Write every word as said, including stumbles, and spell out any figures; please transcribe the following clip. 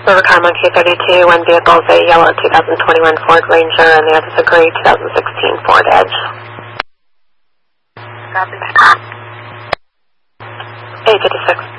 River Car Monkey thirty-two, one vehicle is a yellow two thousand twenty-one Ford Ranger and the other is a gray two thousand sixteen Ford Edge. Copy. eight fifty-six.